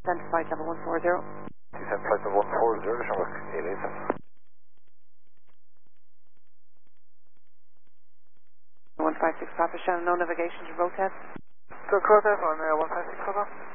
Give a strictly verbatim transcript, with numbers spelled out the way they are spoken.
Descend to flight level one four zero. Descend flight level one four zero, Shamrock, eight eight seven. one five six Papa Shannon, no navigation to road test. So, call test on uh, one five six, hold on.